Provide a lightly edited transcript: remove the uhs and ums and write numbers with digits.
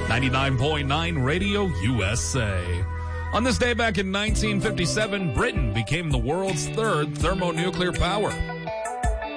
99.9 Radio USA. On this day back in 1957, Britain became the world's third thermonuclear power.